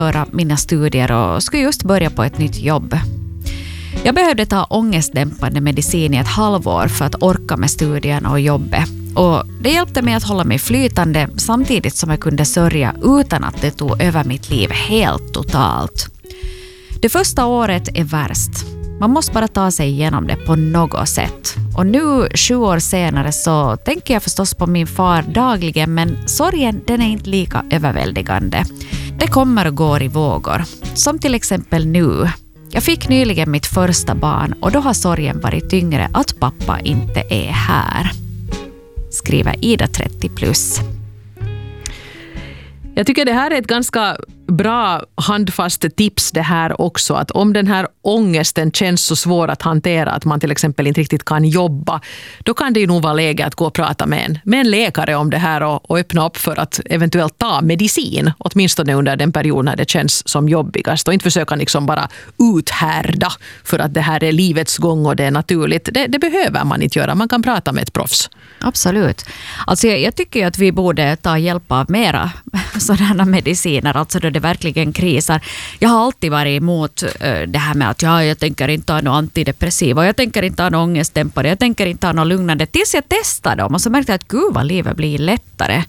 mina studier och skulle just börja på ett nytt jobb. Jag behövde ta ångestdämpande medicin i ett halvår för att orka med studierna och jobbet. Och det hjälpte mig att hålla mig flytande samtidigt som jag kunde sörja utan att det tog över mitt liv helt totalt. Det första året är värst. Man måste bara ta sig igenom det på något sätt. Och nu 7 år senare så tänker jag förstås på min far dagligen, men sorgen den är inte lika överväldigande. Det kommer och går i vågor. Som till exempel nu. Jag fick nyligen mitt första barn och då har sorgen varit tyngre att pappa inte är här. Skriver Ida 30+. Jag tycker det här är ett ganska bra handfast tips det här också. Att om den här ångesten känns så svår att hantera att man till exempel inte riktigt kan jobba, då kan det ju nog vara läge att gå och prata med en läkare om det här och öppna upp för att eventuellt ta medicin. Åtminstone under den period när det känns som jobbigast. Och inte försöka liksom bara uthärda för att det här är livets gång och det är naturligt. Det behöver man inte göra. Man kan prata med ett proffs. Absolut. Alltså jag tycker ju att vi borde ta hjälp av mera sådana mediciner, alltså då det verkligen krisar. Jag har alltid varit emot det här med att jag tänker inte ha något antidepressiva, jag tänker inte ha något ångestdämpare, jag tänker inte ha något lugnande, tills jag testar dem och så märkte jag att gud vad livet blir lättare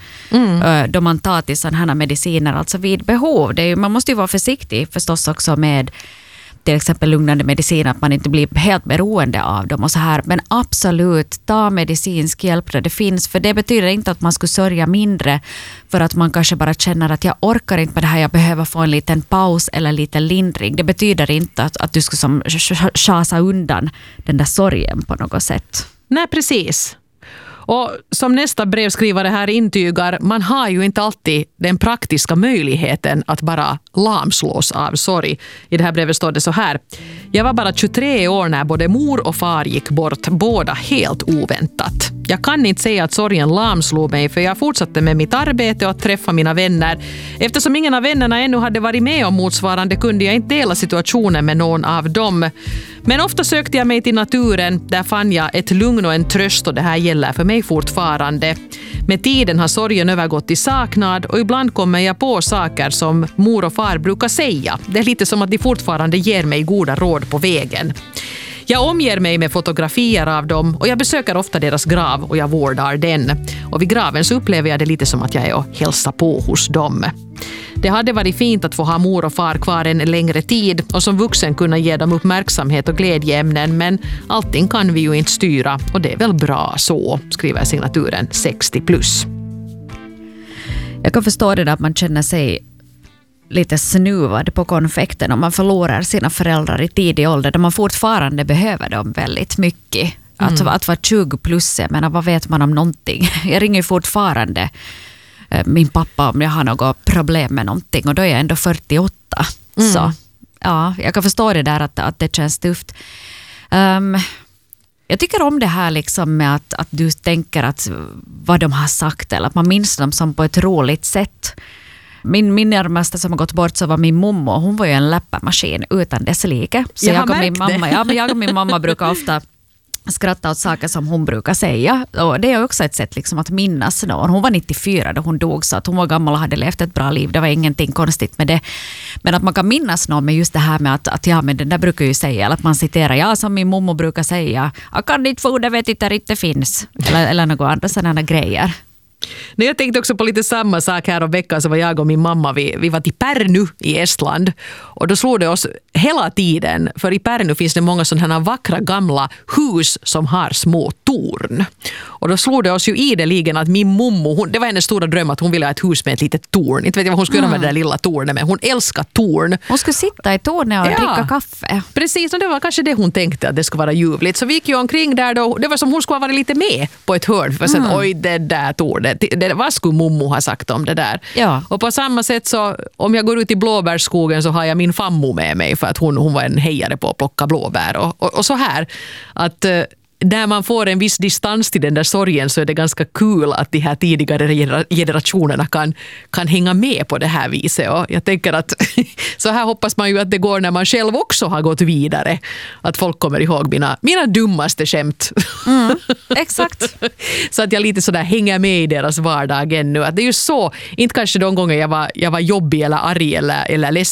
då man tar till sådana här mediciner, alltså vid behov. Man måste ju vara försiktig förstås också med till exempel lugnande medicin, att man inte blir helt beroende av dem och så här. Men absolut, ta medicinsk hjälp där det finns. För det betyder inte att man skulle sörja mindre för att man kanske bara känner att jag orkar inte med det här, jag behöver få en liten paus eller lite lindring. Det betyder inte att du ska som chasa undan den där sorgen på något sätt. Nej, precis. Och som nästa brevskrivare här intygar, man har ju inte alltid den praktiska möjligheten att bara lamslås av sorg. I det här brevet står det så här: jag var bara 23 år när både mor och far gick bort, båda helt oväntat. Jag kan inte säga att sorgen lamslog mig, för jag fortsatte med mitt arbete och att träffa mina vänner. Eftersom ingen av vännerna ännu hade varit med om motsvarande kunde jag inte dela situationen med någon av dem. Men ofta sökte jag mig till naturen, där fann jag ett lugn och en tröst, och det här gäller för mig fortfarande. Med tiden har sorgen övergått i saknad och ibland kommer jag på saker som mor och far brukar säga. Det är lite som att de fortfarande ger mig goda råd på vägen. Jag omger mig med fotografier av dem och jag besöker ofta deras grav och jag vårdar den. Och vid graven så upplever jag det lite som att jag är och hälsar på hos dem. Det hade varit fint att få ha mor och far kvar en längre tid och som vuxen kunna ge dem uppmärksamhet och glädjeämnen, men allting kan vi ju inte styra och det är väl bra så, skriver signaturen 60+. Jag kan förstå det där att man känner sig lite snuvad på konfekten om man förlorar sina föräldrar i tidig ålder där man fortfarande behöver dem väldigt mycket. Att vara 20+, jag menar, vad vet man om någonting? Jag ringer fortfarande min pappa om jag har något problem med någonting och då är jag ändå 48. Så ja, jag kan förstå det där att det känns tufft. Jag tycker om det här liksom med att du tänker att vad de har sagt eller att man minns dem som på ett roligt sätt. Min närmaste som har gått bort så var min mamma. Hon var ju en läpparmaskin utan dess like. Så jag och min mamma brukar ofta skratta åt saker som hon brukar säga. Och det är också ett sätt liksom att minnas någon. Hon var 94 då hon dog, så att hon var gammal och hade levt ett bra liv. Det var ingenting konstigt med det. Men att man kan minnas någon med just det här med att ja, men den där brukar ju säga, eller att man citerar, ja, som min mamma brukar säga, jag kan inte få det, vet inte, det inte finns. Eller några andra sådana grejer. Nej, jag tänkte också på lite samma sak här om veckan, så var jag och min mamma, vi var till Pärnu i Estland och då slog det oss hela tiden, för i Pärnu finns det många sådana vackra gamla hus som har små torn. Och då slog det oss ju ideligen att min mommo, det var hennes stora dröm att hon ville ha ett hus med ett litet torn. Inte vet jag vad hon skulle göra med det där lilla tornet, men hon älskar torn. Hon skulle sitta i tornet och dricka kaffe. Precis, och det var kanske det hon tänkte, att det skulle vara ljuvligt. Så vi gick ju omkring där då, det var som hon skulle ha varit lite med på ett hörn, för sen, oj, det där tornet. Vad skulle mommo ha sagt om det där? Ja. Och på samma sätt så, om jag går ut i blåbärskogen så har jag min fammo med mig för att hon var en hejare på att plocka blåbär och så här. Att när man får en viss distans till den där sorgen så är det ganska kul att de här tidigare generationerna kan hänga med på det här viset. Och jag tänker att så här hoppas man ju att det går när man själv också har gått vidare. Att folk kommer ihåg mina dummaste skämt. Exakt. Så att jag lite sådär hänger med i deras vardag ännu. Att det är ju så, inte kanske de gånger jag var jobbig eller arg eller ledsen